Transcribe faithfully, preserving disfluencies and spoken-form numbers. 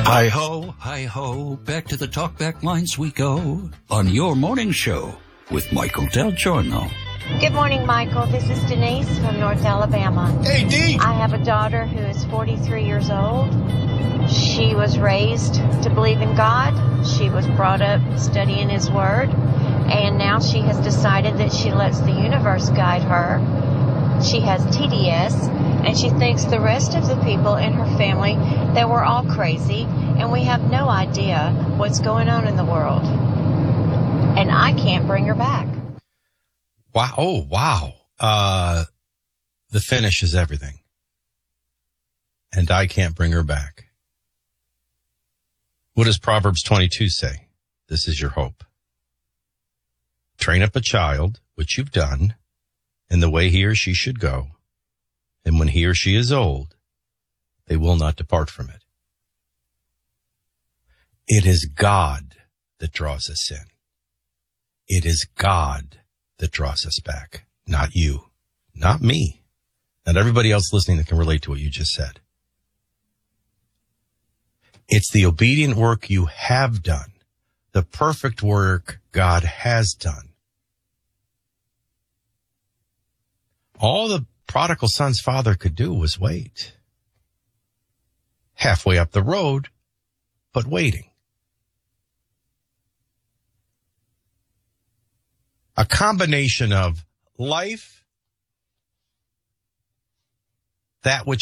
Hi-ho, hi-ho, back to the talkback lines we go on your morning show with Michael Del Giorno. Good morning, Michael. This is Denise from North Alabama. Hey, Dee! I have a daughter who is forty-three years old. She was raised to believe in God. She was brought up studying His Word. And now she has decided that she lets the universe guide her. She has T D S, and she thinks the rest of the people in her family that we're all crazy, and we have no idea what's going on in the world. And I can't bring her back. Wow. Oh, wow. Uh, the finish is everything. And I can't bring her back. What does Proverbs twenty-two say? This is your hope. Train up a child, which you've done, in the way he or she should go. And when he or she is old, they will not depart from it. It is God that draws us in. It is God that draws us back, not you, not me, not everybody else listening that can relate to what you just said. It's the obedient work you have done, the perfect work God has done. All the prodigal son's father could do was wait. Halfway up the road, but waiting. A combination of life, that which